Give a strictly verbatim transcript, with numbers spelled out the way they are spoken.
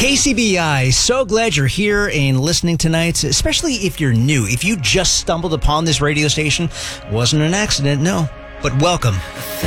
K C B I, so glad you're here and listening tonight, especially if you're new. If you just stumbled upon this radio station, wasn't an accident, no, but welcome.